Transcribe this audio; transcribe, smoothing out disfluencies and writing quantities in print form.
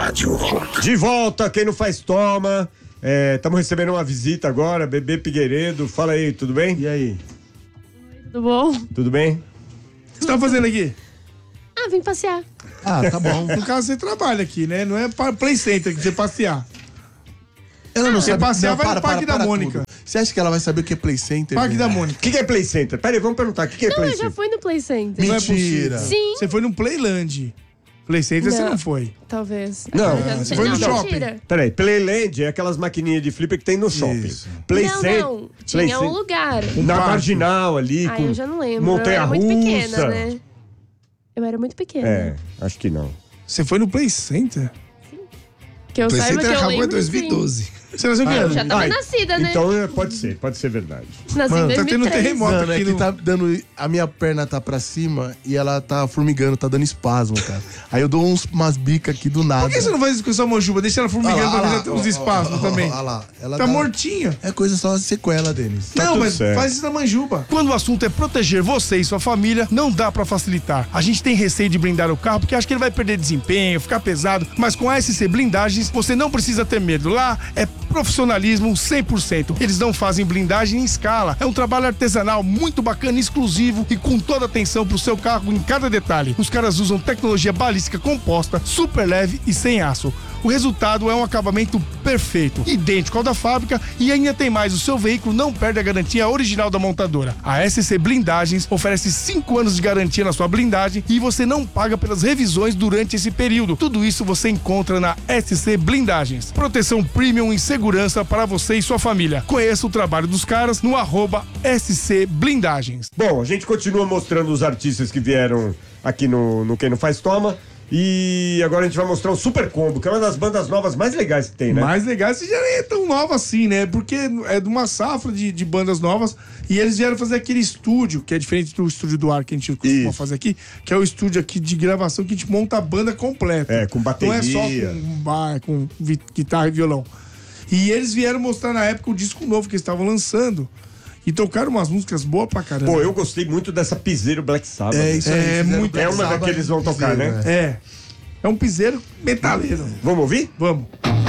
Rádio Rock. De volta, quem não faz toma. Estamos recebendo uma visita agora, Bebê Figueiredo. Fala aí, tudo bem? E aí? Tudo bom? Tudo bem? O que você tá fazendo aqui? Vim passear. Ah, tá bom. No caso, você trabalha aqui, né? Não é Play Center que você passear. Ela não Você sabe. passear, Não, vai no Parque da Mônica. tudo. Você acha que ela vai saber o que é Play Center? Parque da O Mônica. que é Play Center? Peraí, vamos perguntar. O que é Não, Play eu já Center? fui no Play Center. Não é possível. Mentira. Sim. Você foi no Playland. Play Center você Não. não foi. Talvez. Não, você foi no shopping. Mentira. Peraí, Playland é aquelas maquininhas de flipper que tem no shopping. Isso. Play Não, Center. não. Play Tinha um Center- lugar. Na parque. Marginal ali, com Eu já não lembro. montanha Eu era muito pequena, russa. né? Eu era muito pequena. Acho que não. Você foi no Play Center? Que eu Play saiba que Center eu acabou em lembro, 2012. Você nasceu que sim. Eu ano? já tava nascida, né? Então pode ser verdade. Nasci Mano, em tá tendo 2003. terremoto. Mano, é aqui que no- tá dando. A minha perna tá pra cima e ela tá formigando, tá dando espasmo, cara. Aí eu dou umas bicas aqui do nada. Por que você não faz isso com a sua manjuba? Deixa ela formigando pra ver ter uns espaços também. Olha lá. Ela Tá mortinha. É coisa só sequela, Denis. Não, tudo mas certo. faz isso na manjuba. Quando o assunto é proteger você e sua família, não dá pra facilitar. A gente tem receio de blindar o carro porque acha que ele vai perder desempenho, ficar pesado, mas com a SC Blindagens você não precisa ter medo. Lá é profissionalismo 100%. Eles não fazem blindagem em escala. É um trabalho artesanal muito bacana, exclusivo e com toda atenção pro seu carro em cada detalhe. Os caras usam tecnologia balística composta, super leve e sem aço. O resultado é um acabamento perfeito, idêntico ao da fábrica e ainda tem mais, o seu veículo não perde a garantia original da montadora. A SC Blindagens oferece 5 anos de garantia na sua blindagem e você não paga pelas revisões durante esse período. Tudo isso você encontra na SC Blindagens. Proteção premium e segurança para você e sua família. Conheça o trabalho dos caras no @SC Blindagens. Bom, a gente continua mostrando os artistas que vieram aqui no Quem Não Faz Toma. E agora a gente vai mostrar o Super Combo, que é uma das bandas novas mais legais que tem, né? Mais legal, você já nem é tão nova assim, né? Porque é de uma safra de bandas novas e eles vieram fazer aquele estúdio, que é diferente do estúdio do ar que a gente costuma fazer aqui, que é o estúdio aqui de gravação que a gente monta a banda completa. Com bateria. Não é só com guitarra e violão. E eles vieram mostrar na época o disco novo que eles estavam lançando. E tocaram umas músicas boas pra caramba. Pô, eu gostei muito dessa Piseiro Black Sabbath. É isso aí. É fizeram muito- Black É uma Sabbath daqueles vão tocar, piseiro, né? É um piseiro metaleiro. Vamos ouvir? Vamos.